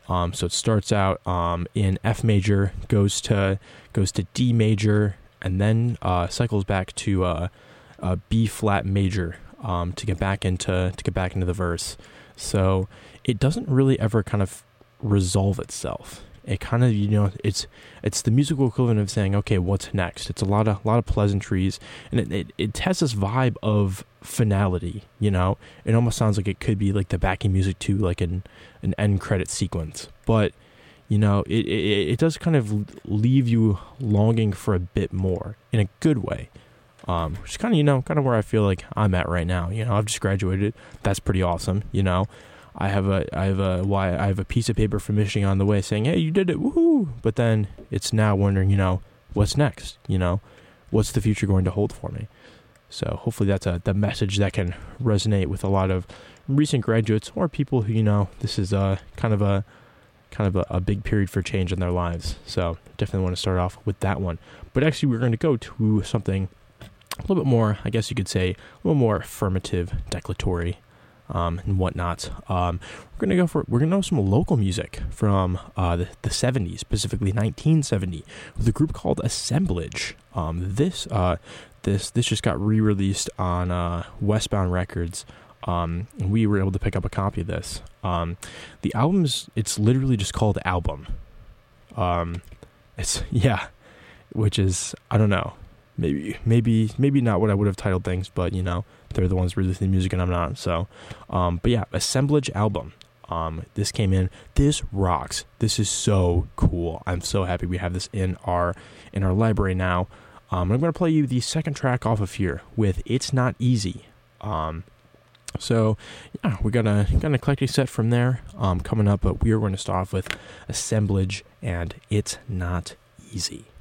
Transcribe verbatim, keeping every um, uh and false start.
Um, so it starts out um, in F major, goes to goes to D major, and then uh, cycles back to uh, uh, B flat major um, to get back into to get back into the verse. So it doesn't really ever kind of resolve itself. It kind of, you know, it's it's the musical equivalent of saying, okay, what's next? It's a lot of a lot of pleasantries, and it, it it has this vibe of finality. You know, it almost sounds like it could be like the backing music to like an an end credit sequence. But you know, it it, it does kind of leave you longing for a bit more in a good way. Um, which is kind of, you know, kind of where I feel like I'm at right now. You know, I've just graduated. That's pretty awesome. You know. I have a I have a why I have a piece of paper from Michigan on the way saying, "Hey, you did it, woohoo!" But then it's now wondering, you know, what's next? You know, what's the future going to hold for me? So hopefully that's a the message that can resonate with a lot of recent graduates or people who, you know, this is a kind of a kind of a, a big period for change in their lives. So definitely want to start off with that one. But actually, we're going to go to something a little bit more, I guess you could say, a little more affirmative, declaratory. Um, and whatnot. Um, we're gonna go for we're gonna know some local music from uh, the, the seventies, specifically nineteen seventy, with a group called Assemblage. Um, this uh, this this just got re-released on uh, Westbound Records. Um, and we were able to pick up a copy of this. Um, the album's it's literally just called Album. Um, it's yeah, which is I don't know. Maybe, maybe, maybe not what I would have titled things, but you know, they're the ones releasing the music and I'm not. So, um, but yeah, Assemblage album. Um, this came in. This rocks. This is so cool. I'm so happy we have this in our in our library now. Um, I'm going to play you the second track off of here with "It's Not Easy." Um, so yeah, we got a got an eclectic set from there um, coming up, but we are going to start off with Assemblage and "It's Not Easy."